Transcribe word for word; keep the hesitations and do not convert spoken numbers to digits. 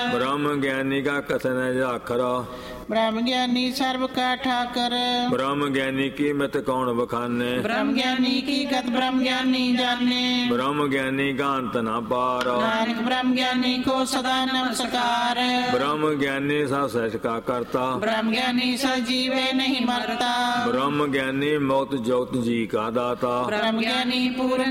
ब्रह्म ज्ञानी का कथन है जाखर। ब्रह्म ज्ञानी सर्व का ठाकर। ब्रह्म ज्ञानी की मत कौन बखाने। ब्रह्म ज्ञानी की गत ब्रह्म ज्ञानी जाने। ब्रह्म ज्ञानी का अंत न पार। नानक ब्रह्म ज्ञानी को सदा नमस्कार। ब्रह्म ज्ञानी सा सहज का करता। ब्रह्म ज्ञानी सा जीवे नहीं मरता। ब्रह्म ज्ञानी मौत जोत जी का दाता। ब्रह्म ज्ञानी पूर्ण